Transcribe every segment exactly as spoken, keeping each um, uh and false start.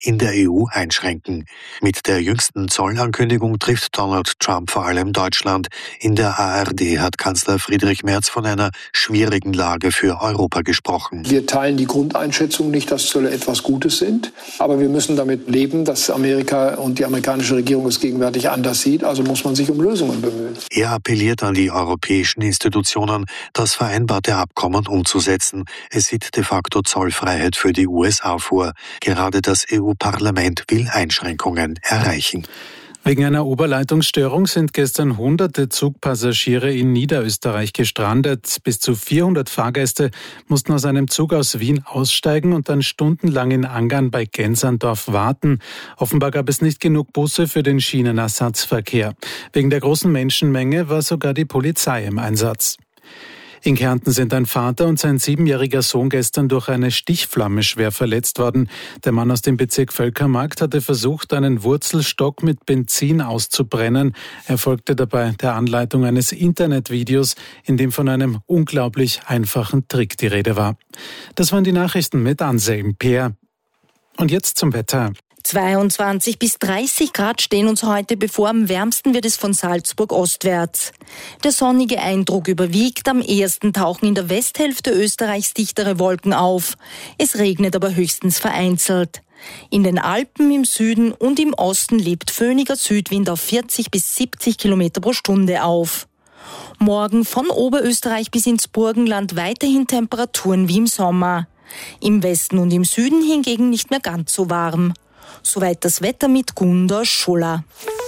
in der E U einschränken. Mit der jüngsten Zollankündigung trifft Donald Trump vor allem Deutschland. In der A R D hat Kanzler Friedrich Merz von einer schwierigen Lage für Europa gesprochen. Wir teilen die Grundeinschätzung nicht, dass Zölle etwas Gutes sind. Aber wir müssen damit leben, dass Amerika und die amerikanische Regierung es gegenwärtig anders sieht. Also muss man sich um Lösungen bemühen. Er appelliert an die europäischen Institutionen, das vereinbarte Abkommen umzusetzen. Es sieht de facto Zollfreiheit für die U S A vor. Gerade das E U-Parlament will Einschränkungen erreichen. Wegen einer Oberleitungsstörung sind gestern hunderte Zugpassagiere in Niederösterreich gestrandet. Bis zu vierhundert Fahrgäste mussten aus einem Zug aus Wien aussteigen und dann stundenlang in Angern bei Genserndorf warten. Offenbar gab es nicht genug Busse für den Schienenersatzverkehr. Wegen der großen Menschenmenge war sogar die Polizei im Einsatz. In Kärnten sind ein Vater und sein siebenjähriger Sohn gestern durch eine Stichflamme schwer verletzt worden. Der Mann aus dem Bezirk Völkermarkt hatte versucht, einen Wurzelstock mit Benzin auszubrennen. Er folgte dabei der Anleitung eines Internetvideos, in dem von einem unglaublich einfachen Trick die Rede war. Das waren die Nachrichten mit Anselm Peer. Und jetzt zum Wetter. zweiundzwanzig bis dreißig Grad stehen uns heute bevor. Am wärmsten wird es von Salzburg ostwärts. Der sonnige Eindruck überwiegt. Am ehesten tauchen in der Westhälfte Österreichs dichtere Wolken auf. Es regnet aber höchstens vereinzelt. In den Alpen im Süden und im Osten lebt föhniger Südwind auf vierzig bis siebzig Kilometer pro Stunde auf. Morgen von Oberösterreich bis ins Burgenland weiterhin Temperaturen wie im Sommer. Im Westen und im Süden hingegen nicht mehr ganz so warm. Soweit das Wetter mit Gunda Schuller.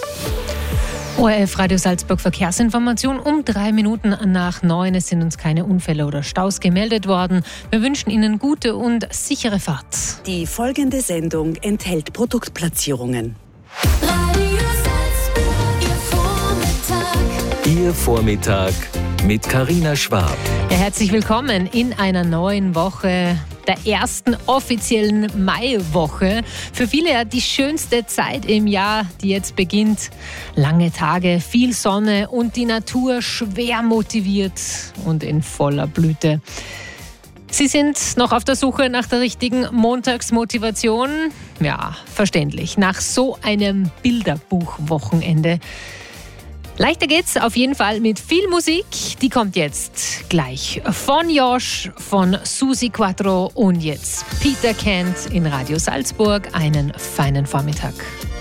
O R F Radio Salzburg Verkehrsinformation um drei Minuten nach neun. Es sind uns keine Unfälle oder Staus gemeldet worden. Wir wünschen Ihnen gute und sichere Fahrt. Die folgende Sendung enthält Produktplatzierungen. Radio Salzburg, Ihr Vormittag. Ihr Vormittag mit Carina Schwab. Ja, herzlich willkommen in einer neuen Woche, der ersten offiziellen Maiwoche. Für viele ja die schönste Zeit im Jahr, die jetzt beginnt. Lange Tage, viel Sonne und die Natur schwer motiviert und in voller Blüte. Sie sind noch auf der Suche nach der richtigen Montagsmotivation? Ja, verständlich. Nach so einem Bilderbuchwochenende. Leichter geht's auf jeden Fall mit viel Musik. Die kommt jetzt gleich von Josh, von Susi Quattro und jetzt Peter Kent in Radio Salzburg. Einen feinen Vormittag.